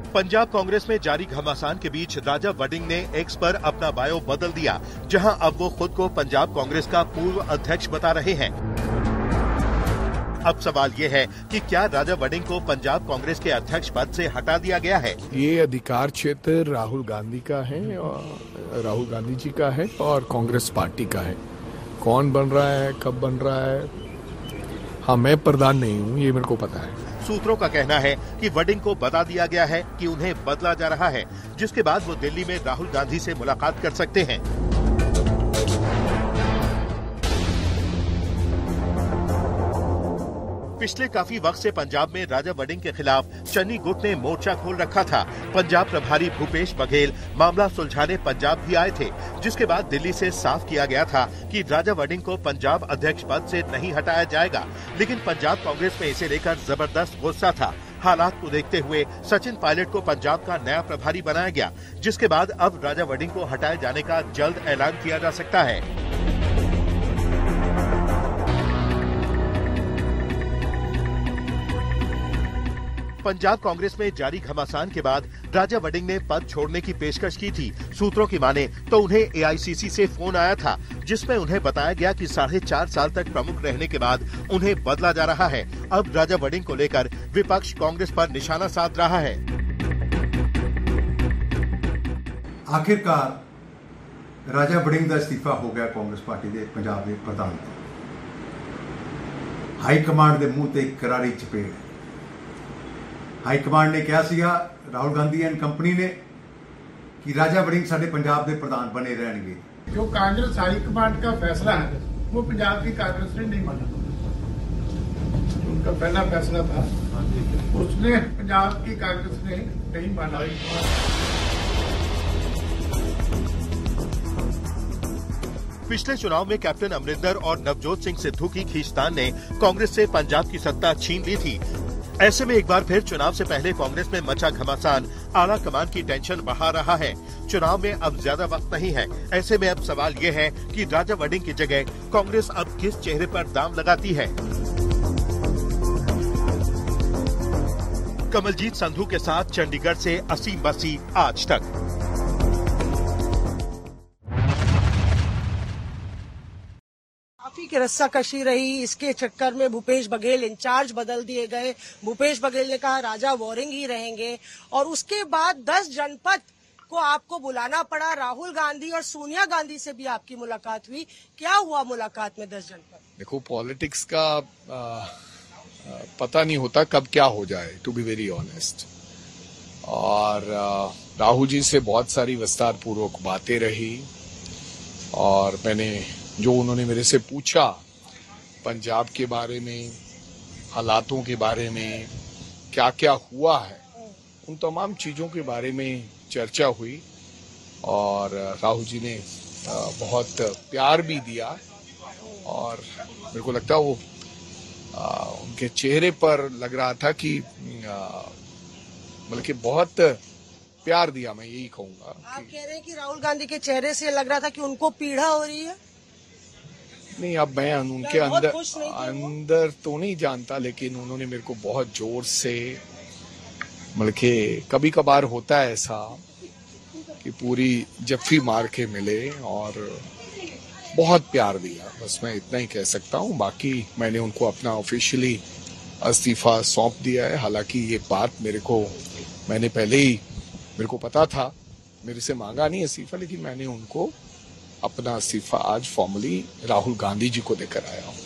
पंजाब कांग्रेस में जारी घमासान के बीच राजा वड़िंग ने एक्स पर अपना बायो बदल दिया, जहां अब वो खुद को पंजाब कांग्रेस का पूर्व अध्यक्ष बता रहे हैं। अब सवाल ये है कि क्या राजा वड़िंग को पंजाब कांग्रेस के अध्यक्ष पद से हटा दिया गया है? ये अधिकार क्षेत्र राहुल गांधी का है और राहुल गांधी जी का है और कांग्रेस पार्टी का है। कौन बन रहा है, कब बन रहा है, हाँ मैं प्रधान नहीं हूँ, ये मेरे को पता है। सूत्रों का कहना है कि वड़िंग को बता दिया गया है कि उन्हें बदला जा रहा है, जिसके बाद वो दिल्ली में राहुल गांधी से मुलाकात कर सकते हैं। पिछले काफी वक्त से पंजाब में राजा वड़िंग के खिलाफ चन्नी गुट ने मोर्चा खोल रखा था। पंजाब प्रभारी भूपेश बघेल मामला सुलझाने पंजाब भी आए थे, जिसके बाद दिल्ली से साफ किया गया था कि राजा वड़िंग को पंजाब अध्यक्ष पद से नहीं हटाया जाएगा। लेकिन पंजाब कांग्रेस में इसे लेकर जबरदस्त गुस्सा था। हालात को देखते हुए सचिन पायलट को पंजाब का नया प्रभारी बनाया गया, जिसके बाद अब राजा वड़िंग को हटाए जाने का जल्द ऐलान किया जा सकता है। पंजाब कांग्रेस में जारी घमासान के बाद राजा वड़िंग ने पद छोड़ने की पेशकश की थी। सूत्रों की माने तो उन्हें एआईसीसी से फोन आया था, जिसमें उन्हें बताया गया कि 4.5 साल तक प्रमुख रहने के बाद उन्हें बदला जा रहा है। अब राजा वड़िंग को लेकर विपक्ष कांग्रेस पर निशाना साध रहा है। आखिरकार राजा वड़िंग का इस्तीफा हो गया कांग्रेस पार्टी के पंजाब के प्रधान। हाई कमांड के मुंह ते करारी चपेड़। हाई कमांड ने कहा सीगा, राहुल गांधी एंड कंपनी ने, कि राजा वड़िंग साडे पंजाब के प्रधान बने रहेंगे। जो कांग्रेस हाई कमांड का फैसला है वो पंजाब की कांग्रेस ने नहीं माना। उनका पहला फैसला था, उसने पंजाब की कांग्रेस ने नहीं माना। पिछले चुनाव में कैप्टन अमरिंदर और नवजोत सिंह सिद्धू की खींचतान ने कांग्रेस से पंजाब की सत्ता छीन ली थी। ऐसे में एक बार फिर चुनाव से पहले कांग्रेस में मचा घमासान आला कमान की टेंशन बढ़ा रहा है। चुनाव में अब ज्यादा वक्त नहीं है। ऐसे में अब सवाल ये है कि राजा वड़िंग की जगह कांग्रेस अब किस चेहरे पर दाम लगाती है। कमलजीत संधू के साथ चंडीगढ़ से असीम बसी, आज तक। काफी की रस्साकशी रही, इसके चक्कर में भूपेश बघेल इंचार्ज बदल दिए गए। भूपेश बघेल ने कहा राजा वॉरिंग ही रहेंगे और उसके बाद 10 जनपद को आपको बुलाना पड़ा। राहुल गांधी और सोनिया गांधी से भी आपकी मुलाकात हुई। क्या हुआ मुलाकात में 10 जनपद? देखो, पॉलिटिक्स का पता नहीं होता कब क्या हो जाए, टू बी वेरी ऑनेस्ट। और राहुल जी से बहुत सारी विस्तार पूर्वक बातें रही और मैंने जो उन्होंने मेरे से पूछा पंजाब के बारे में, हालातों के बारे में, क्या क्या हुआ है, उन तमाम चीजों के बारे में चर्चा हुई। और राहुल जी ने बहुत प्यार भी दिया और मेरे को लगता है वो उनके चेहरे पर लग रहा था कि बल्कि बहुत प्यार दिया, मैं यही कहूंगा। आप कह रहे हैं कि राहुल गांधी के चेहरे से लग रहा था कि उनको पीड़ा हो रही है? नहीं, अब मैं उनके अंदर तो नहीं जानता, लेकिन उन्होंने मेरे को बहुत जोर से, बल्कि कभी कभार होता है ऐसा कि पूरी जफ्फी मार के मिले और बहुत प्यार दिया। बस मैं इतना ही कह सकता हूँ। बाकी मैंने उनको अपना ऑफिशियली इस्तीफा सौंप दिया है। हालांकि ये बात मैंने पहले ही, मेरे को पता था, मेरे से मांगा नहीं इस्तीफा, लेकिन मैंने उनको अपना इस्तीफा आज फॉर्मली राहुल गांधी जी को देकर आया हूँ।